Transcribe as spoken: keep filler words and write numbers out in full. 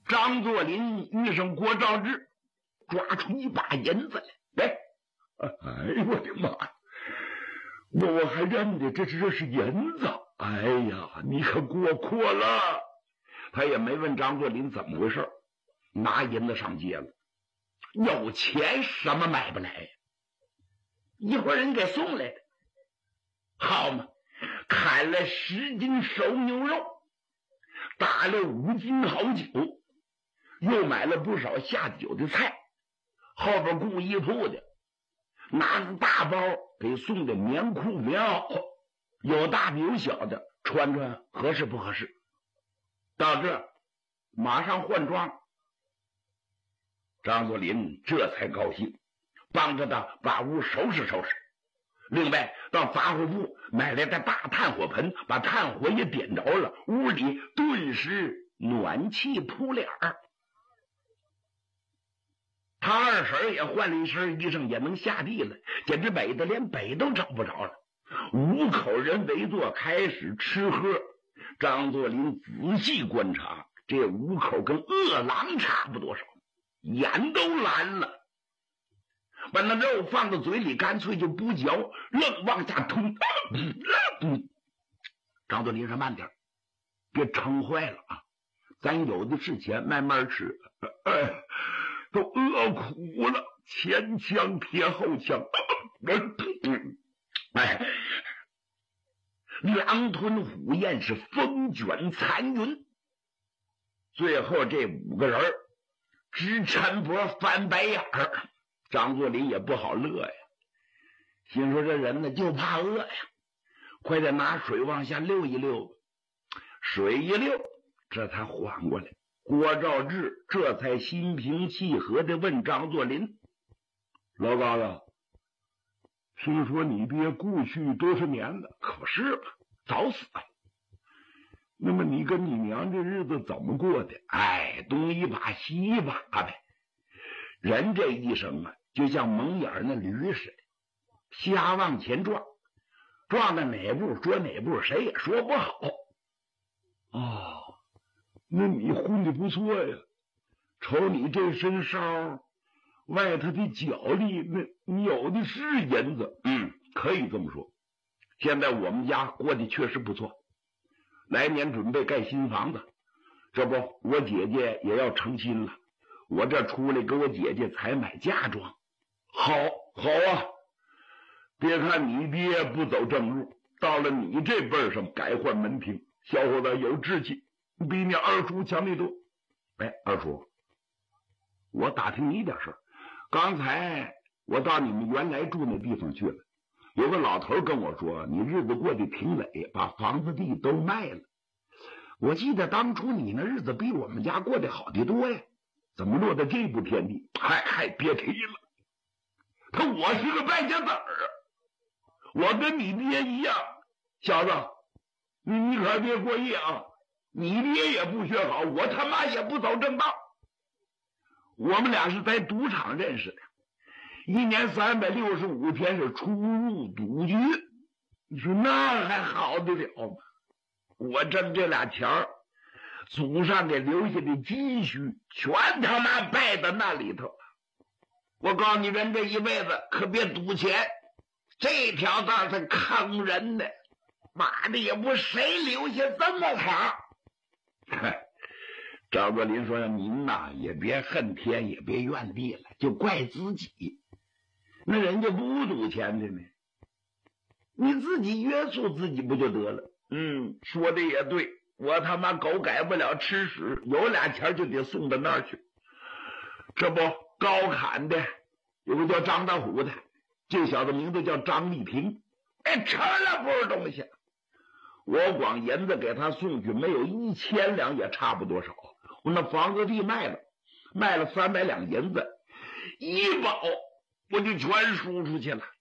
张作霖遇上郭兆志，抓出一把银子来，哎，哎呦我的妈呀！我我还认得这这是银子，哎呀，你可过阔了。他也没问张作霖怎么回事，拿银子上街了。有钱什么买不来，一会儿人给送来的，好嘛，砍了十斤熟牛肉，打了五斤好酒，又买了不少下酒的菜，后边雇衣铺的拿着大包给送的棉裤棉袄，有大的有小的，穿穿合适不合适。到这马上换装，张作霖这才高兴，帮着他把屋收拾收拾。另外到杂货铺买来的大炭火盆，把炭火也点着了，屋里顿时暖气扑脸儿。他二婶也换了一身衣裳，也能下地了，简直美的连北都找不着了。五口人围坐开始吃喝。张作霖仔细观察，这五口跟饿狼差不多少，眼都蓝了，把那肉放到嘴里干脆就不嚼，愣往下吞。张作霖说慢点，别撑坏了啊，咱有的是钱，慢慢吃。哎，都饿苦了，前腔贴后腔。哎，狼吞虎咽，是风卷残云。最后这五个人直抻脖翻白眼儿，张作霖也不好乐呀，心说这人呢就怕饿呀，快点拿水往下溜一溜。水一溜，这才缓过来。郭兆志这才心平气和地问张作霖：老高子，听说你爹故去多少年了？可是吧，早死了。那么你跟你娘这日子怎么过的？哎，东一把西一把呗。人这一生啊，就像蒙眼那驴似的，瞎往前撞，撞到哪步说哪步，谁也说不好。哦，那你混得不错呀，瞅你这身梢，外头的脚力，那你有的是银子。嗯，可以这么说。现在我们家过得确实不错，来年准备盖新房子，这不我姐姐也要成亲了，我这出来给我姐姐采买嫁妆。好好啊，别看你爹不走正路，到了你这辈上改换门庭，小伙子有志气，比你二叔强得多。哎，二叔，我打听你一点事儿，刚才我到你们原来住那地方去了，有个老头跟我说你日子过得挺累，把房子地都卖了。我记得当初你那日子比我们家过得好得多呀，怎么落到这步田地？嗨嗨，别提了，他我是个败家子儿，我跟你爹一样。小子，你你可别过夜啊，你爹也不学好，我他妈也不走正道。我们俩是在赌场认识的，一年三百六十五天是出入赌局，你说那还好得了吗？我挣这俩钱儿，祖上给留下的积蓄全他妈败到那里头。我告诉你，人这一辈子可别赌钱，这条道是坑人的，妈的也不谁留下这么好。张作霖说：“您呐，也别恨天，也别怨地了，就怪自己。那人家不赌钱的呢，你自己约束自己不就得了？”嗯，说的也对，我他妈狗改不了吃屎，有俩钱就得送到那儿去。这不高砍的有个叫张大虎的，这小子名字叫张立平，哎，成了不是东西。我光银子给他送去，没有一千两也差不多少。我那房子地卖了，卖了三百两银子，医保我就全输出去了。